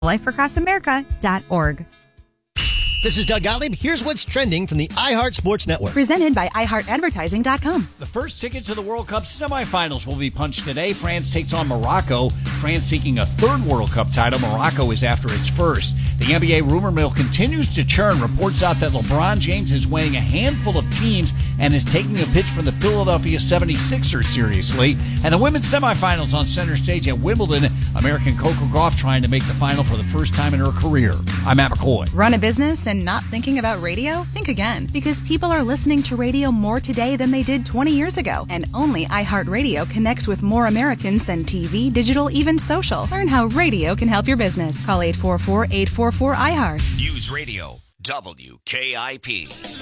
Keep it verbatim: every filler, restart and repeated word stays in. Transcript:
life across america dot org. This is Doug Gottlieb. Here's what's trending from the iHeart Sports Network. Presented by i heart advertising dot com. The first ticket to the World Cup semifinals will be punched today. France takes on Morocco. France seeking a third World Cup title. Morocco is after its first. The N B A rumor mill continues to churn. Reports out that LeBron James is weighing a handful of teams and is taking a pitch from the Philadelphia seventy-sixers seriously. And the women's semifinals on center stage at Wimbledon. American Coco Gauff trying to make the final for the first time in her career. I'm Matt McCoy. Run a business and not thinking about radio? Think again, because people are listening to radio more today than they did twenty years ago. And only iHeartRadio connects with more Americans than T V, digital, even social. Learn how radio can help your business. Call eight four four, eight four four, I heart. News Radio W K I P.